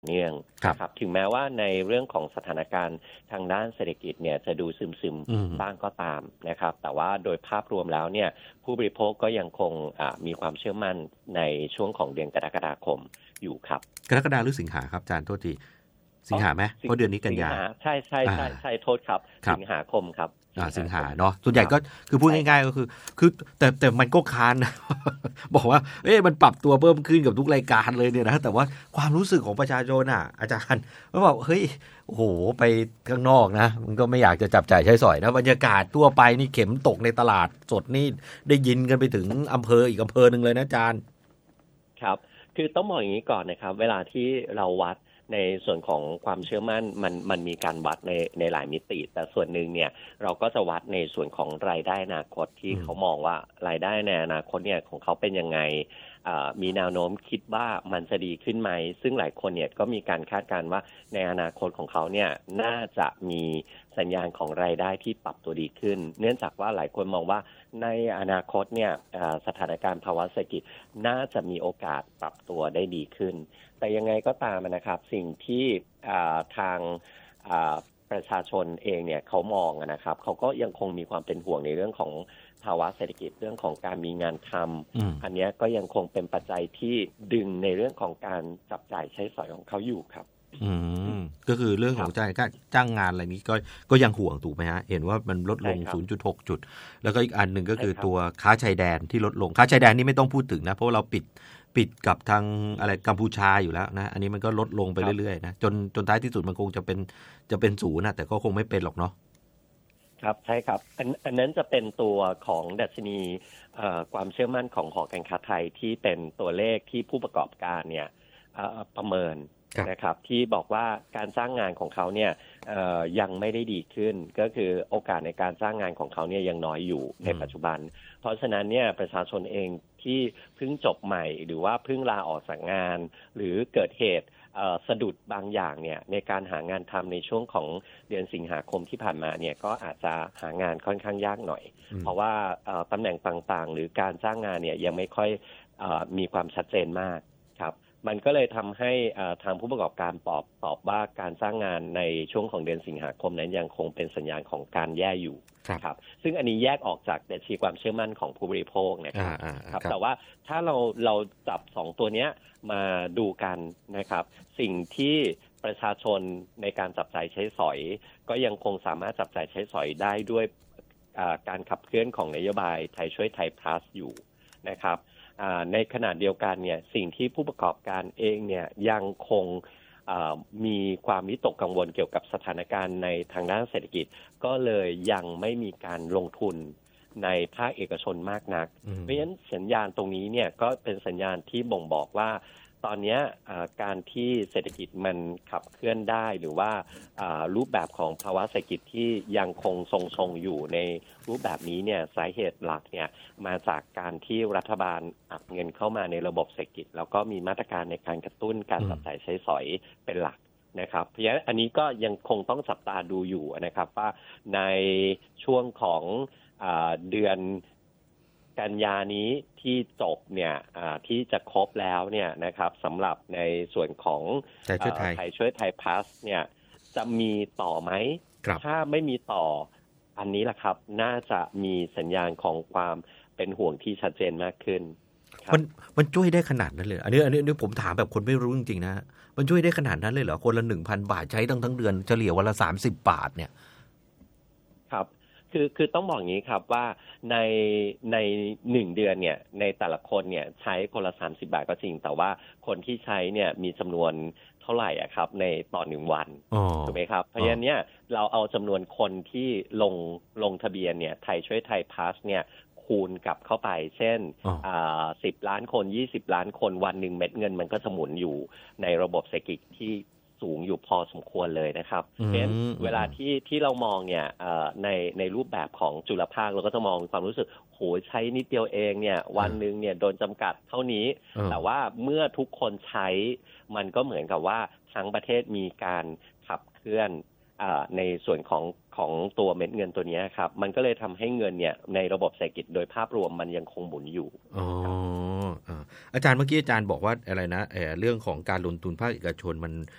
เนื่องนะครับถึงแม้ว่าในเรื่องของสถานการณ์ทางด้านเศรษฐกิจเนี่ยจะดูซึมๆบ้างก็ตามนะครับแต่ว่าโดยภาพรวมแล้วเนี่ยผู้บริโภคก็ยังคงมีความเชื่อมั่นในช่วงของเดือนกรกฎาคมอยู่ครับกรกฎาหรือสิงหาครับอาจารย์โทษทีสิงหาไหมเพราะเดือนนี้กันยาใช่ใช่ใช่ใช่โทษครับสิงหาคมครับสิงหาเนาะส่วนใหญ่ก็คือพูดง่ายๆก็คือแต่มันก็ค้านนะ บอกว่ามันปรับตัวเพิ่มขึ้นกับทุกรายการเลยเนี่ยนะแต่ว่าความรู้สึกของประชาชนอาจารย์ก็บอกเฮ้ยโอ้โหไปข้างนอกนะมันก็ไม่อยากจะจับจ่ายใช้สอยนะบรรยากาศทั่วไปนี่เข็มตกในตลาดสดนี่ได้ยินกันไปถึงอำเภออีกอำเภอหนึ่งเลยนะอาจารย์ครับคือต้องบอกอย่างนี้ก่อนนะครับเวลาที่เราวัดในส่วนของความเชื่อมั่นมันมีการวัดในหลายมิติแต่ส่วนหนึ่งเนี่ยเราก็จะวัดในส่วนของรายได้อนาคตที่เขามองว่ารายได้ในอนาคตเนี่ยของเขาเป็นยังไงมีแนวโน้มคิดว่ามันจะดีขึ้นไหมซึ่งหลายคนเนี่ยก็มีการคาดการณ์ว่าในอนาคตของเขาเนี่ยน่าจะมีสัญญาณของรายได้ที่ปรับตัวดีขึ้นเนื่องจากว่าหลายคนมองว่าในอนาคตเนี่ยสถานการณ์ภาวะเศรษฐกิจน่าจะมีโอกาสปรับตัวได้ดีขึ้นแต่ยังไงก็ตามนะครับสิ่งที่ทางประชาชนเองเนี่ยเขามองนะครับเขาก็ยังคงมีความเป็นห่วงในเรื่องของภาวะเศรษฐกิจเรื่องของการมีงานทำอันนี้ก็ยังคงเป็นปัจจัยที่ดึงในเรื่องของการจับจ่ายใช้สอยของเขาอยู่ครับก็คือเรื่องของจ้างงานอะไรนี้ก็ยังห่วงถูกไหมฮะเห็นว่ามันลดลง 0.6 จุดแล้วก็อีกอันหนึ่งก็คือตัวค้าชายแดนที่ลดลงค้าชายแดนนี่ไม่ต้องพูดถึงนะเพราะเราปิดกับทางอะไรกัมพูชาอยู่แล้วนะอันนี้มันก็ลดลงไปเรื่อยๆนะจนท้ายที่สุดมันคงจะเป็นศูนย์นะแต่ก็คงไม่เป็นหรอกเนาะครับใช่ครับอันนั้นจะเป็นตัวของดัชนีความเชื่อมั่นของหอการค้าไทยที่เป็นตัวเลขที่ผู้ประกอบการเนี่ยประเมินนะครับที่บอกว่าการสร้างงานของเขาเนี่ยยังไม่ได้ดีขึ้นก็คือโอกาสในการสร้างงานของเขาเนี่ยยังน้อยอยู่ในปัจจุบันเพราะฉะนั้นเนี่ยประชาชนเองที่เพิ่งจบใหม่หรือว่าเพิ่งลาออกจากงานหรือเกิดเหตุสะดุดบางอย่างเนี่ยในการหางานทำในช่วงของเดือนสิงหาคมที่ผ่านมาเนี่ยก็อาจจะหางานค่อนข้างยากหน่อยเพราะว่าตำแหน่งต่างๆหรือการจ้างงานเนี่ยยังไม่ค่อยมีความชัดเจนมากครับมันก็เลยทำให้ทางผู้ประกอบการตอบว่าการสร้างงานในช่วงของเดือนสิงหาคมนั้นยังคงเป็นสัญญาณของการแย่อยู่ครับซึ่งอันนี้แยกออกจากดัชนีความเชื่อมั่นของผู้บริโภคนะครับแต่ว่าถ้าเราจับ2ตัวเนี้ยมาดูกันนะครับสิ่งที่ประชาชนในการจับจ่ายใช้สอยก็ยังคงสามารถจับจ่ายใช้สอยได้ด้วยการขับเคลื่อนของนโยบายไทยช่วยไทย plus อยู่นะครับในขณะเดียวกันเนี่ยสิ่งที่ผู้ประกอบการเองเนี่ยยังคงมีความวิตกกังวลเกี่ยวกับสถานการณ์ในทางด้านเศรษฐกิจก็เลยยังไม่มีการลงทุนในภาคเอกชนมากนักเพราะฉะนั้นสัญญาณตรงนี้เนี่ยก็เป็นสัญญาณที่บ่งบอกว่าตอนนี้การที่เศรษฐกิจมันขับเคลื่อนได้หรือว่ารูปแบบของภาวะเศรษฐกิจที่ยังคงทรงๆอยู่ในรูปแบบนี้เนี่ยสาเหตุหลักเนี่ยมาจากการที่รัฐบาลอัดเงินเข้ามาในระบบเศรษฐกิจแล้วก็มีมาตรการในการกระตุ้นการจับจ่ายใช้สอยเป็นหลักนะครับเพราะฉะนั้นอันนี้ก็ยังคงต้องจับตาดูอยู่นะครับว่าในช่วงของเดือนกันยานี้ที่จบเนี่ยที่จะครบแล้วเนี่ยนะครับสำหรับในส่วนของไทยช่วยไทยพลัสเนี่ยจะมีต่อไหมถ้าไม่มีต่ออันนี้แหละครับน่าจะมีสัญญาณของความเป็นห่วงที่ชัดเจนมากขึ้นมันช่วยได้ขนาดนั้นเลยอันนี้ผมถามแบบคนไม่รู้จริงๆนะมันช่วยได้ขนาดนั้นเลยเหรอคนละ 1,000 บาทใช้ทั้งเดือนเฉลี่ยวันละ30 บาทเนี่ยครับคือต้องบอกอย่างนี้ครับว่าใน1เดือนเนี่ยในแต่ละคนเนี่ยใช้คนละ30 บาทก็จริงแต่ว่าคนที่ใช้เนี่ยมีจำนวนเท่าไหร่ครับในต่อ1วันถูกไหมครับเพราะฉะนั้นเนี่ยเราเอาจำนวนคนที่ลงทะเบียนเนี่ยไทยช่วยไทยพลัสเนี่ยคูณกลับเข้าไปเช่น10 ล้านคน20 ล้านคนวันหนึ่งเม็ดเงินมันก็จะหมุนอยู่ในระบบเศรษฐกิจที่สูงอยู่พอสมควรเลยนะครับเพราะฉะนั้นเวลาที่เรามองเนี่ยในรูปแบบของจุลภาคเราก็จะมองความรู้สึกโหใช้นิดเดียวเองเนี่ยวันนึงเนี่ยโดนจำกัดเท่านี้แต่ว่าเมื่อทุกคนใช้มันก็เหมือนกับว่าทั้งประเทศมีการขับเคลื่อนในส่วนของตัวเม็ดเงินตัวนี้ครับมันก็เลยทำให้เงินเนี่ยในระบบเศรษฐกิจโดยภาพรวมมันยังคงหมุนอยู่อาจารย์เมื่อกี้อาจารย์บอกว่าอะไรนะเรื่องของการลงทุนภาคเอกชน